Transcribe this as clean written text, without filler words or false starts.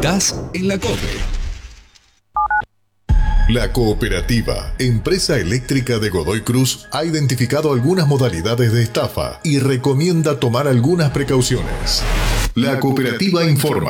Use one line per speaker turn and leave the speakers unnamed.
Estás en la COPE.
La Cooperativa, empresa eléctrica de Godoy Cruz, ha identificado algunas modalidades de estafa y recomienda tomar algunas precauciones. La Cooperativa informa.